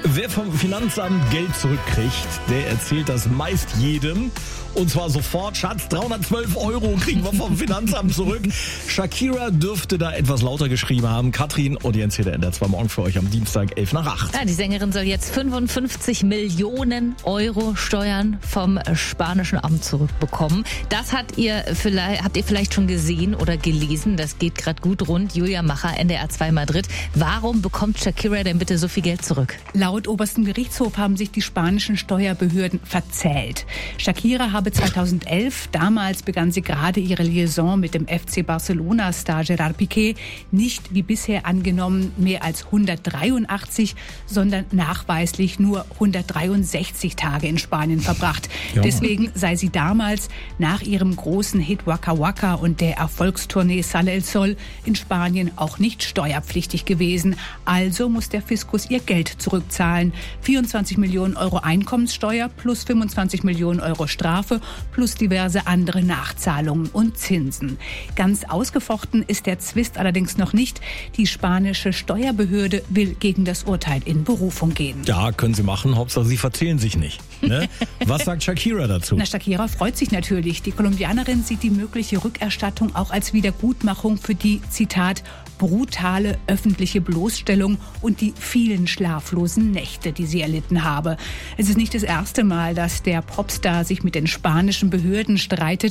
Wer vom Finanzamt Geld zurückkriegt, der erzählt das meist jedem. Und zwar sofort, Schatz, 312 € kriegen wir vom Finanzamt zurück. Shakira dürfte da etwas lauter geschrieben haben. Katrin, Audienz hier der NDR 2 Morgen für euch am Dienstag 7:55. Ja, die Sängerin soll jetzt 55 Millionen € Steuern vom spanischen Amt zurückbekommen. Das habt ihr vielleicht schon gesehen oder gelesen. Das geht gerade gut rund. Julia Macher, NDR 2 Madrid. Warum bekommt Shakira denn bitte so viel Geld zurück? Laut obersten Gerichtshof haben sich die spanischen Steuerbehörden verzählt. Shakira habe 2011, damals begann sie gerade ihre Liaison mit dem FC Barcelona-Star Gerard Piqué, nicht wie bisher angenommen mehr als 183, sondern nachweislich nur 163 Tage in Spanien verbracht. Ja. Deswegen sei sie damals nach ihrem großen Hit Waka Waka und der Erfolgstournee Sale el Sol in Spanien auch nicht steuerpflichtig gewesen. Also muss der Fiskus ihr Geld zurückzahlen. 24 Millionen € Einkommenssteuer plus 25 Millionen € Strafe plus diverse andere Nachzahlungen und Zinsen. Ganz ausgefochten ist der Zwist allerdings noch nicht. Die spanische Steuerbehörde will gegen das Urteil in Berufung gehen. Ja, können sie machen. Hauptsache, sie verzählen sich nicht. Ne? Was sagt Shakira dazu? Na, Shakira freut sich natürlich. Die Kolumbianerin sieht die mögliche Rückerstattung auch als Wiedergutmachung für die, Zitat, brutale öffentliche Bloßstellung und die vielen schlaflosen Nächte, die sie erlitten habe. Es ist nicht das erste Mal, dass der Popstar sich mit den spanischen Behörden streitet.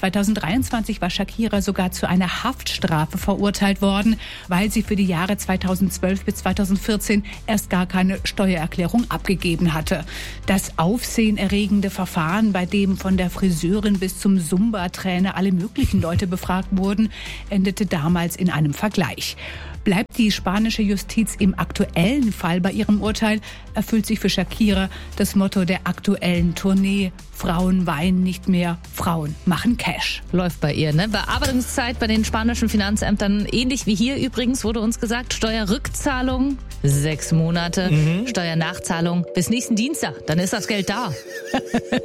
2023 war Shakira sogar zu einer Haftstrafe verurteilt worden, weil sie für die Jahre 2012 bis 2014 erst gar keine Steuererklärung abgegeben hatte. Das aufsehenerregende Verfahren, bei dem von der Friseurin bis zum Zumba-Trainer alle möglichen Leute befragt wurden, endete damals in einem Vergleich. Bleibt die spanische Justiz im aktuellen Fall bei ihrem Urteil, erfüllt sich für Shakira das Motto der aktuellen Tournee: Frauen weinen nicht mehr, Frauen machen Cash. Läuft bei ihr, ne? Bearbeitungszeit bei den spanischen Finanzämtern ähnlich wie hier übrigens, wurde uns gesagt. Steuerrückzahlung 6 Monate, Steuernachzahlung bis nächsten Dienstag. Dann ist das Geld da.